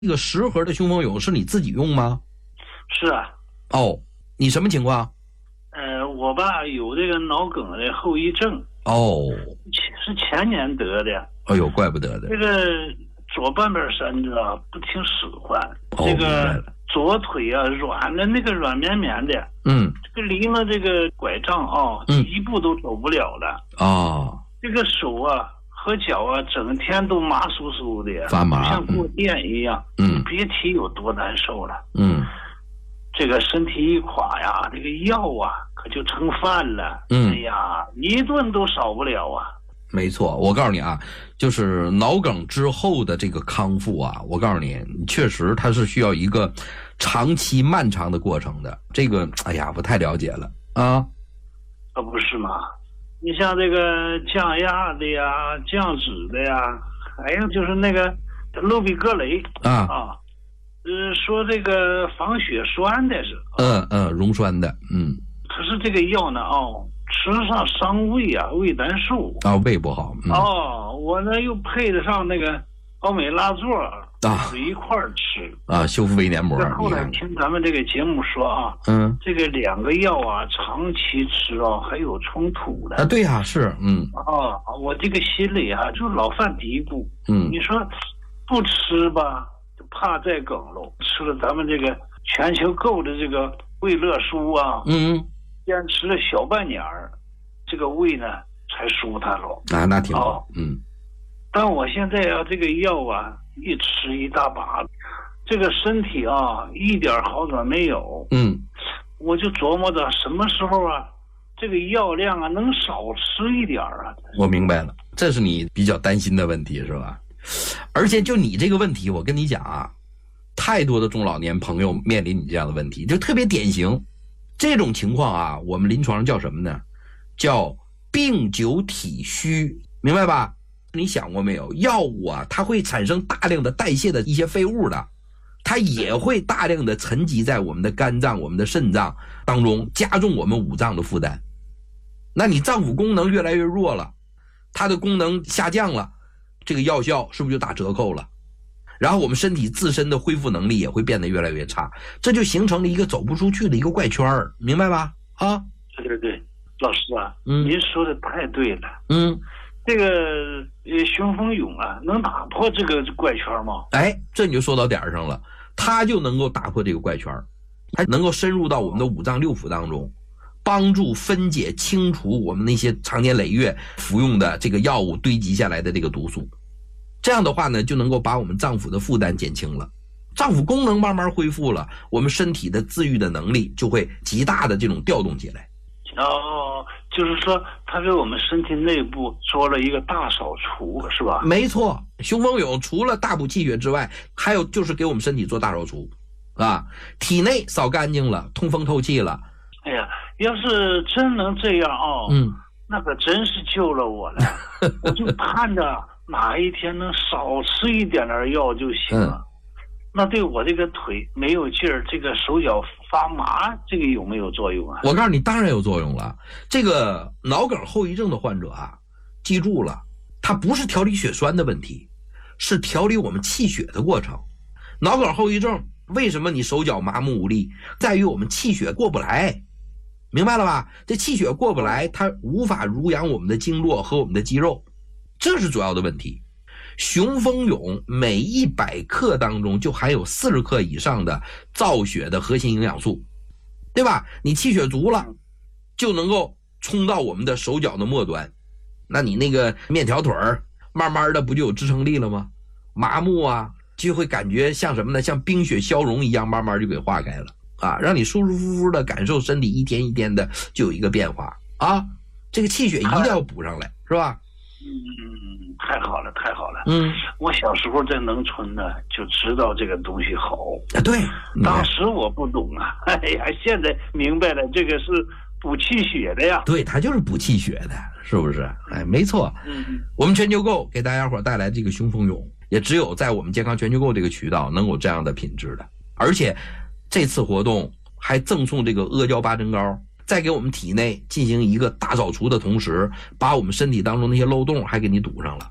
这个10盒的凶风勇是你自己用吗？ 是啊。 哦，你什么情况？ 我吧有这个脑梗的后遗症。 哦， 是前年得的。 哎呦，怪不得的。 这个左半边身子啊不听使唤，这个左腿啊软的那个软绵绵的。这个离了这个拐杖啊，一步都走不了了。这个手啊和脚啊整天都麻酥酥的， 发麻， 就像过电一样。别提有多难受了。这个身体一垮呀，这个药啊可就成饭了。哎呀，一顿都少不了啊。 没错，我告诉你啊，就是脑梗之后的这个康复啊，我告诉你，确实它是需要一个长期漫长的过程的。这个，哎呀，不太了解了啊。 不是吗？你像这个降压的呀、降脂的呀，还有就是那个氯吡格雷说这个防血栓的是。 溶栓的。 可是这个药呢，吃上伤胃啊，胃难受啊，胃不好。 我呢又配得上那个奥美拉唑一块儿吃啊，修复胃黏膜。 后来听咱们这个节目说啊，这个2个药啊，长期吃啊还有冲突的。 对呀，是。 我这个心里啊就老犯嘀咕。你说不吃吧，就怕再梗喽。吃了咱们这个全球购的这个胃乐舒啊，坚持了小半年儿，这个胃呢才舒坦了啊，那挺好。 但我现在啊，这个药啊一吃一大把，这个身体啊一点好转没有。我就琢磨着什么时候啊，这个药量啊能少吃一点啊。 我明白了，这是你比较担心的问题是吧？而且就你这个问题，我跟你讲啊，太多的中老年朋友面临你这样的问题，就特别典型。这种情况啊，我们临床上叫什么呢？叫病久体虚，明白吧？你想过没有？药物啊，它会产生大量的代谢的一些废物的，它也会大量的沉积在我们的肝脏、我们的肾脏当中，加重我们五脏的负担。那你脏腑功能越来越弱了，它的功能下降了，这个药效是不是就打折扣了？然后我们身体自身的恢复能力也会变得越来越差，这就形成了一个走不出去的一个怪圈，明白吧？ 对，老师啊，您说的太对了。这个凶风勇啊，能打破这个怪圈吗？ 这你就说到点上了，它就能够打破这个怪圈，它能够深入到我们的五脏六腑当中，帮助分解清除我们那些长年累月服用的这个药物堆积下来的这个毒素。这样的话呢，就能够把我们脏腑的负担减轻了，脏腑功能慢慢恢复了，我们身体的自愈的能力就会极大的这种调动起来。 就是说它给我们身体内部做了一个大扫除，是吧？ 没错，凶风勇除了大补气血之外，还有就是给我们身体做大扫除啊，体内扫干净了，通风透气了。 哎呀，要是真能这样那可真是救了我了。我就盼着哪一天能少吃一点药就行了。那对我这个腿没有劲儿，这个手脚发麻，这个有没有作用啊？ 我告诉你，当然有作用了。这个脑梗后遗症的患者啊，记住了，它不是调理血栓的问题，是调理我们气血的过程。脑梗后遗症为什么你手脚麻木无力，在于我们气血过不来，明白了吧？这气血过不来，它无法濡养我们的经络和我们的肌肉，这是主要的问题。雄风勇每100克当中就含有40克以上的造血的核心营养素，对吧？你气血足了，就能够冲到我们的手脚的末端，那你那个面条腿儿慢慢的不就有支撑力了吗？麻木啊，就会感觉像什么呢？像冰雪消融一样，慢慢就给化开了啊，让你舒舒服服的感受身体一天一天的就有一个变化啊。这个气血一定要补上来，是吧？ 太好了，太好了。我小时候在农村呢，就知道这个东西好。 对， 当时我不懂啊，哎呀，现在明白了，这个是补气血的呀。 对，它就是补气血的，是不是？没错。我们全球购给大家伙带来这个凶风勇，也只有在我们健康全球购这个渠道能有这样的品质的。而且这次活动还赠送这个阿胶八珍膏，在给我们体内进行一个大扫除的同时，把我们身体当中那些漏洞还给你堵上了，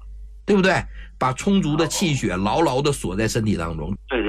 对不对？把充足的气血牢牢地锁在身体当中。 对。